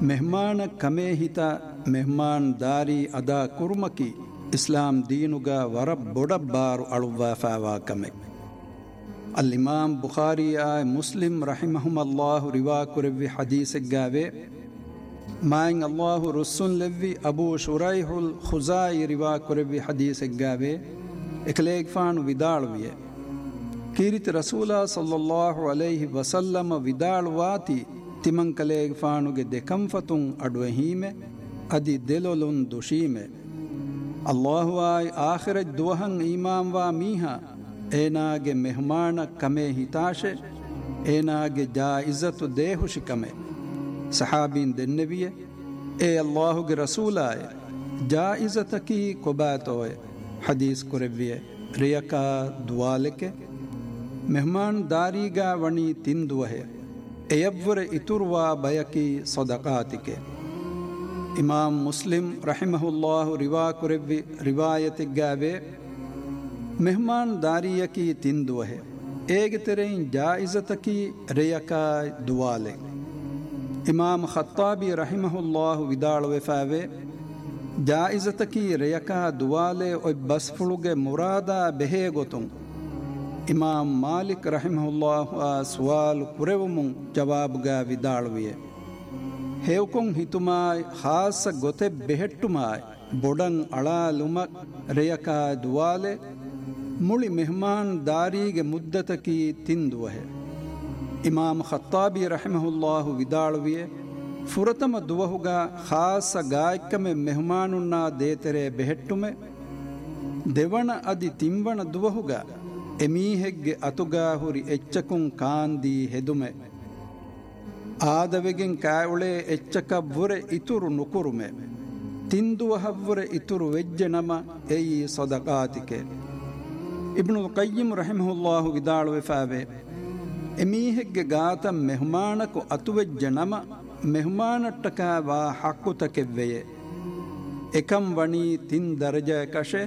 ಮೆಹಮಾನ ಕಮೇ ಹಿತ ಮೆಹಮಾನ್ ದಾರಿ ಅದಾ ಕುರ್ಮಕಿ ಇಸ್ಲಾಂ ದೀನುಗ ವರ ಬೊಡಬ್ಬಾರು ಅಳುವಾಫಾವಾ ಕಮೆ. ಅಲ್ಲಿಮಾಮ್ ಬುಖಾರಿಯ ಮುಸ್ಲಿಂ ರಹಿಮಹುಮಲ್ಲಾಹು ರಿವಾ ಕುರವಿ ಹದೀಸೆಗ್ಗಾವೆ ಮಾಯಿಂಗ್ ಅಲ್ಲಾಹು ರುಸ್ಸುನ್ ಲೆವ್ವಿ ಅಬೂ ಶುರೈಹುಲ್ ಖುಜಾಯಿ ರಿವಾ ಕುರವಿ ಹದೀಸೆಗ್ಗಾವೆ ಎಕಲೇಗ್ಫಾನು ವಿದಾಳುವಿಯೆ ಕೀರಿತಿ ರಸೂಲ ಸಲ್ಲಲ್ಲಾಹು ಅಲೈಹಿ ವಸಲ್ಲಮ ವಿದಾಳುವಾತಿ ತಿಮಂಕಲೇಗ್ಫಾನುಗೆ ದೆಕಂಫತುಂ ಅಡ್ವಹೀಮೆ ಅದಿ ದೆಲೊಲುನ್ ದುಶೀಮೆ ಅಲ್ಲಾಹು ಆಯ್ ಆಖಿರಜ್ ದುವಹಂ ಈಮಾಂವಾ ಮೀಹಾ ಏನಾಗೆ ಮೆಹಮಾನ ಕಮೆ ಹಿತಾಶೆ ಏನಾಗೆ ಜಾಯಿಜತು ದೇಹುಶಿ ಕಮೆ. ಸಹಾಬೀನ್ ದೆನ್ನೆವಿಯೆ ಏ ಅಲ್ಲಾಹುಗೆ ರಸೂಲಾಯ ಜಾಯಿಜತಕಿ ಕೊಬಾತೋಯೆ ಹದೀಸ್ ಕುರೆವ್ವಿಯೆ ರಿಯಕಾ ದುವಾಲೆಕೆ ಮೆಹಮಾನ್ ದಾರಿಗಾ ವಣಿ ತಿಂದುವಹೆ ಎಯವ್ವರೆ ಇತುರ್ವಾ ಬಯಕಿ ಸದಕಾತಿಕೆ. ಇಮಾಮ್ ಮುಸ್ಲಿಂ ರಹಿಮಹುಲ್ಲಾಹು ರಿವಾ ಕುರೆವ್ವಿ ರಿವಾಯತಿಗ್ಗಾವೆ ಮೆಹಮಾನ್ ದಾರಿಯಕಿ ತಿಂದುವಹೆ ಏಗೆ ತೆರೆಯಿನ್ ಜಾಯಿಜತಕಿ ರಿಯಕಾ ದುವಾಲೆ. ಇಮಾಮ್ ಖತ್ತಾಬಿ ರಹಿಮಹುಲ್ಲಾಹು ವಿದಾಳುವೆಫಾವೆ ಜಾಯಿಜತಕಿ ರಿಯಕಾ ದುವಾಲೆ ಒಯ್ ಬಸ್ಫುಳುಗೆ ಮುರಾದ ಬೆಹೇ ಗೊತುಂ. ಇಮಾಮ್ ಮಾಲಿಕ್ ರಹಿಮಹುಲ್ಲಾಹು ಆ ಸುವಾಲು ಕುರೆವುಮುಂ ಜವಾಬುಗಾ ವಿದಾಳುವಿಯೆ ಹೇವ್ಕೊಂ ಹಿತುಮಾಯ್ ಖಾಸ ಗೊತೆ ಬೆಹೆಟ್ಟುಮಾಯ್ ಬೊಡಂ ಅಳಾಲುಮಕ್ ರಿಯಕಾ ದುವಾಲೆ ಮುಳಿ ಮೆಹಮಾನ್ ದಾರಿಗೆ ಮುದ್ದತಕಿ ತಿಂದುವಹೆ. ಇಮಾಮ್ ಖತ್ತಾಬಿ ರಹಿಮಹುಲ್ಲಾಹು ವಿದಾಳುವಿಯೆ ಫುರತಮ ದುವಹುಗ ಖಾಸ ಗಾಯಕಮೆ ಮೆಹಮಾನುನ್ನ ದೇತೆರೆ ಬೆಹೆಟ್ಟುಮೆ ದೆವಣ ಅದಿ ತಿಂವಣ ದುವಹುಗ ಎಮೀಹೆಗ್ಗೆ ಅತುಗಾ ಹುರಿ ಎಚ್ಚಕುಂ ಕಾಂದಿ ಹೆದುಮೆ ಆದವೆಗೆನ್ ಕಾಯುಳೆ ಎಚ್ಚಕವ್ವುರೆ ಇತುರು ನುಕುರುಮೆ ತಿಂದುವಹವ್ವುರೆ ಇತುರು ವೆಜ್ಜೆ ನಮ ಎಯಿ ಸದಕಾತಿಕೆ. ಇಬ್ನುಲ್ ಕಯ್ಯಿಮ್ ರಹಿಮಹುಲ್ಲಾಹು ವಿದಾಳುವೆಫಾವೆ ಎಮೀಹೆಗ್ಗೆ ಗಾತ ಮೆಹಮಾನಕು ಅತುವೆಜ್ಜೆ ನಮ ಮೆಹಮಾನಟ್ಟಕ ವಾ ಹಕ್ಕುತಕೆವ್ವೆಯೆ ಎಕಂ ವಣಿ ತಿನ್ ದರ್ಜೆ ಕಶೆ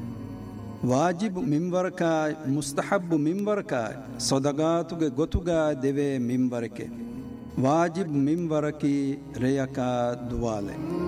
ವಾಜಿಬ್ ಮಿಂವರಕಾಯ್ ಮುಸ್ತಹಬ್ಬು ಮಿಂವರಕಾಯ್ ಸದಗಾತುಗೆ ಗೊತುಗಾ ದೆವೆ ಮಿಂವರಕೆ ವಾಜಿಬ್ ಮಿಂವರಕಿ ರೇಯಕಾ ದುವಾಲೆ.